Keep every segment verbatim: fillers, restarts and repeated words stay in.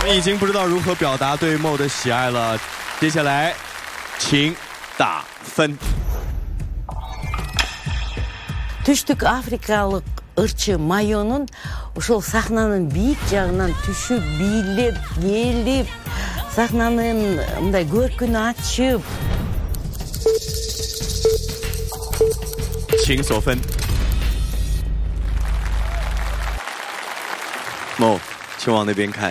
已经不知道如何表达对 Mo 的喜爱了，接下来请打分。 Түштүк Африкалык ырчы Майонун ошол сахнанын бийик жагынан түшүп, бийлеп, келип, сахнанын мындай көркүн ачып. 请索分。 Mo， 请往那边看。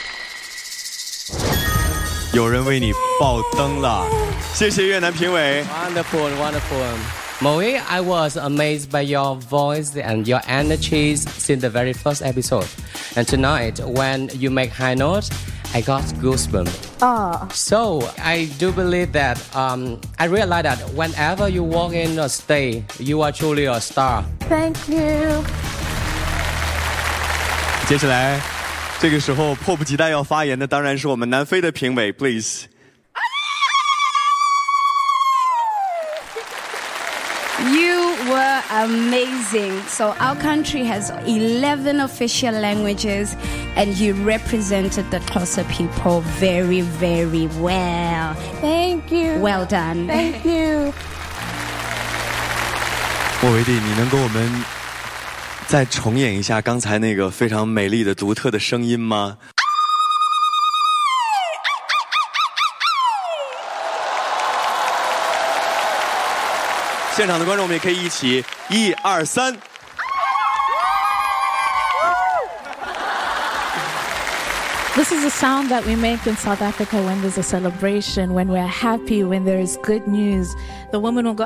有人为你爆灯了，谢谢越南评委。 Wonderful, wonderful. Moe, I was amazed by your voice and your energies since the very first episode. And tonight, when you make high notes, I got goosebumps. Oh. So, I do believe that, um, I realize that whenever you walk in a stage, you are truly a star. Thank you. 接下来，这个时候迫不及待要发言的当然是我们南非的评委 ，please。 You were amazing. So our country has eleven official languages and you represented the Xhosa people very, very well. Thank you. Well done. Thank you. 莫维蒂，你能给我们再重演一下刚才那个非常美丽的、独特的声音吗？ 现场的观众，我们也可以一起，一二三。 This is a sound that we make in South Africa when there's a celebration, when we're happy, when there is good news. The woman will go.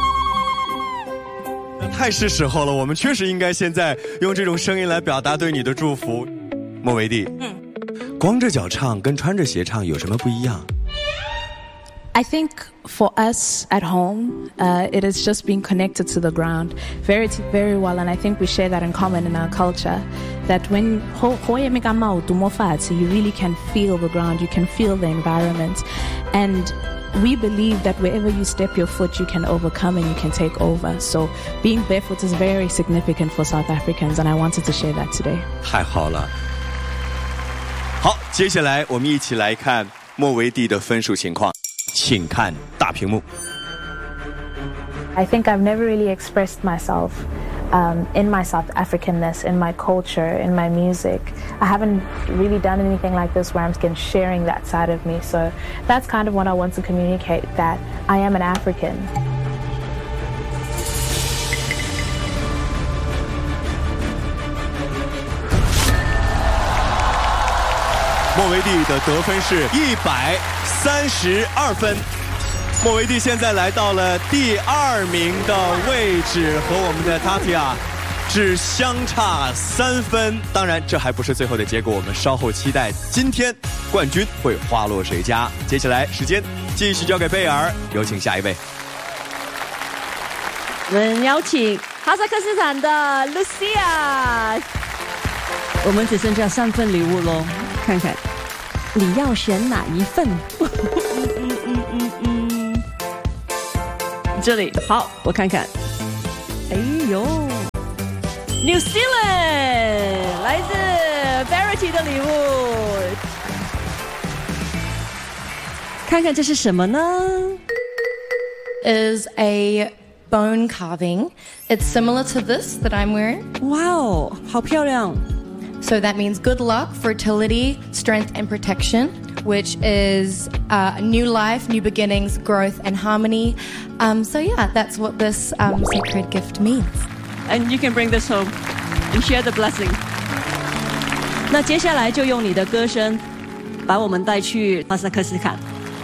太是时候了，我们确实应该现在用这种声音来表达对你的祝福。莫维蒂，嗯，光着脚唱跟穿着鞋唱有什么不一样？ I think for us at home, uh, it is just being connected to the ground very, very well. And I think we share that in common in our culture, that when you really can feel the ground, you can feel the environment. And we believe that wherever you step your foot, you can overcome and you can take over. So being barefoot is very significant for South Africans, and I wanted to share that today. 太好了。好，接下来我们一起来看莫维蒂的分数情况。 请看大屏幕。 I think I've never really expressed myself um, in my South Africanness, in my culture, in my music. I haven't really done anything like this where I'm sharing that side of me. So that's kind of what I want to communicate, that I am an African. 莫维蒂的得分是一百三十二分，莫维蒂现在来到了第二名的位置，和我们的 Tatia 只相差三分。当然，这还不是最后的结果，我们稍后期待今天冠军会花落谁家。接下来时间继续交给贝尔，有请下一位。 我们邀请哈萨克斯坦的 Lucia。我们只剩下三份礼物喽。 看看，你要选哪一份？嗯嗯嗯嗯，这里好，我看看。哎呦 ，New Zealand 来自 Verity 的礼物，看看这是什么呢 ？Is a bone carving. It's similar to this that I'm wearing. 哇哦，好漂亮！ So that means good luck, fertility, strength, and protection, which is uh, new life, new beginnings, growth, and harmony. Um, so yeah, that's what this um, sacred gift means. And you can bring this home and share the blessing. 那接下来就用你的歌声，把我们带去哈萨克斯坦。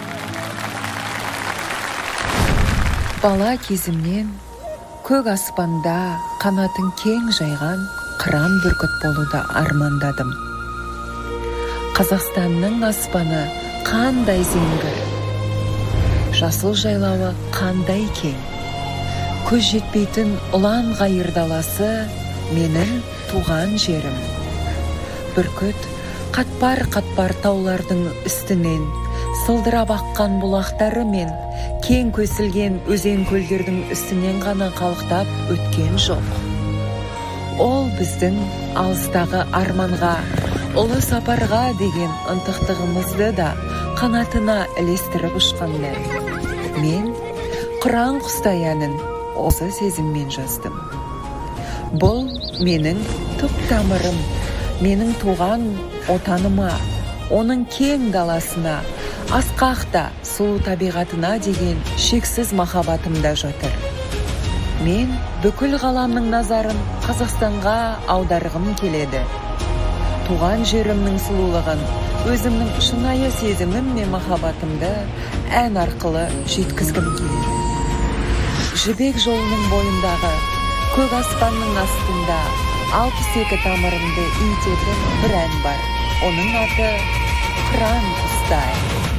Бала кезімнен көк аспанда қанатын кең жайған қыран бүркіт болуды армандадым. Қазақстанның аспаны қандай зеңгір, жасыл жайлауы қандай кең. Көз жетпейтін ұлан ғайыр даласы менің туған жерім. Бүркіт қатпар-қатпар таулардың үстінен сылдырап аққан бұлақтары мен кең көсілген өзен көлдердің үстінен ғана қалықтап өткен жоқ. Ол біздің алыстағы арманға Ұлы сапарға деген ынтықтығымызды да қанатына ілестіріп ұшқанмен, мен қыран құстай әнін осы сезіммен жаздым. Бұл менің түп тамырым, менің туған отаныма, оның кең даласына, асқақта сұлу табиғатына деген шексіз махаббатымда жатыр. Мен бүкіл ғаламның назарын Қазақстанға аударғым келеді. Туған жерімнің сұлулығын, өзімнің шынайы сезімім мен махаббатымды ән арқылы жеткізгім келеді. Жібек жолының бойындағы көк аспанның астында алпыс екі тамырымды иітетін бір ән бар. Оның аты «Қыран құстай».